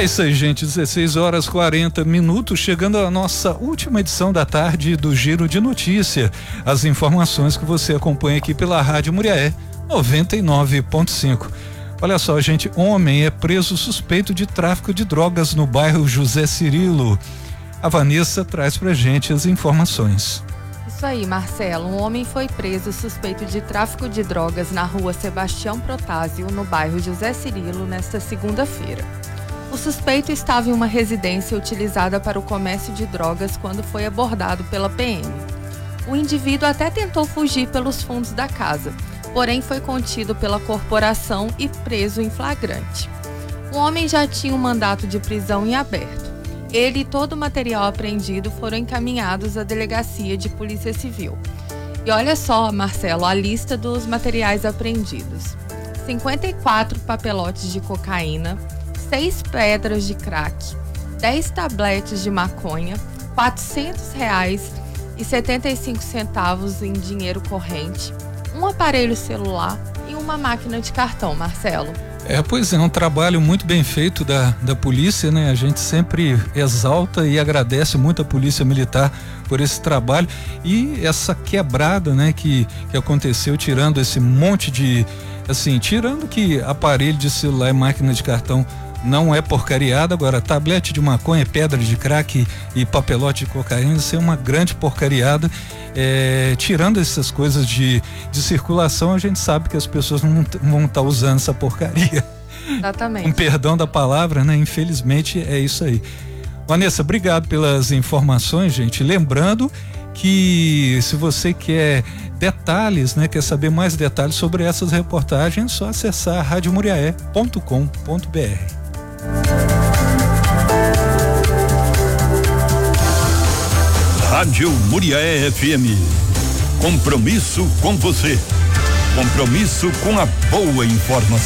É isso aí, gente, 16h40, chegando a nossa última edição da tarde do Giro de Notícia. As informações que você acompanha aqui pela Rádio Muriaé 99.5. Olha só, gente, homem é preso suspeito de tráfico de drogas no bairro José Cirilo. A Vanessa traz pra gente as informações. Isso aí, Marcelo. Um homem foi preso suspeito de tráfico de drogas na rua Sebastião Protásio, no bairro José Cirilo, nesta segunda-feira. O suspeito estava em uma residência utilizada para o comércio de drogas quando foi abordado pela PM. O indivíduo até tentou fugir pelos fundos da casa, porém foi contido pela corporação e preso em flagrante. O homem já tinha um mandato de prisão em aberto. Ele e todo o material apreendido foram encaminhados à delegacia de Polícia Civil. E olha só, Marcelo, a lista dos materiais apreendidos: 54 papelotes de cocaína, 6 pedras de crack, 10 tabletes de maconha, R$400,75 em dinheiro corrente, um aparelho celular e uma máquina de cartão, Marcelo. Pois é, um trabalho muito bem feito da polícia, né? A gente sempre exalta e agradece muito a Polícia Militar por esse trabalho e essa quebrada, né, que aconteceu, tirando esse monte de, assim, tirando que aparelho de celular e máquina de cartão não é porcariada. Agora, tablete de maconha, pedra de crack e papelote de cocaína, isso é uma grande porcariada. Tirando essas coisas de circulação, a gente sabe que as pessoas não vão estar usando essa porcaria. Exatamente. Com perdão da palavra, né? Infelizmente é isso aí. Vanessa, obrigado pelas informações, gente. Lembrando que se você quer detalhes, né? Quer saber mais detalhes sobre essas reportagens, é só acessar radiomuriaé.com.br. Rádio Muriaé FM. Compromisso com você. Compromisso com a boa informação.